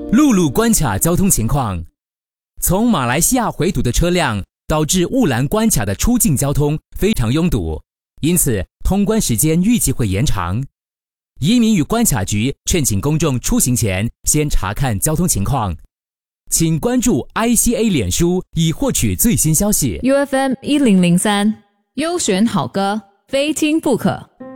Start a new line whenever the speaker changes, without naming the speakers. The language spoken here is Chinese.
陆路关卡交通情况。从马来西亚回堵的车辆导致雾兰关卡的出境交通非常拥堵，因此通关时间预计会延长。移民与关卡局劝请公众出行前先查看交通情况。请关注 ICA 脸书以获取最新消息。
UFM 1003，优选好歌，非听不可。